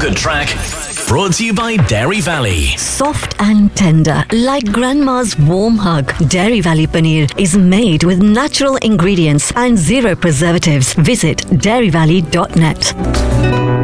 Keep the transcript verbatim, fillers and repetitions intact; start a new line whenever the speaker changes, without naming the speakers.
The Track, brought to you by Dairy Valley.
Soft and tender, like grandma's warm hug. Dairy Valley paneer is made with natural ingredients and zero preservatives. Visit dairy valley dot net.